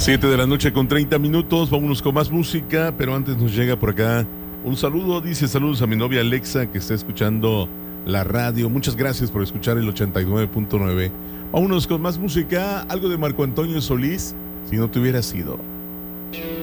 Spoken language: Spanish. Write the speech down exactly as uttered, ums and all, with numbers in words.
Siete de la noche con treinta minutos, vámonos con más música, pero antes nos llega por acá un saludo, dice saludos a mi novia Alexa que está escuchando la radio, muchas gracias por escuchar el ochenta y nueve punto nueve. Vámonos con más música, algo de Marco Antonio Solís, si no te hubiera sido.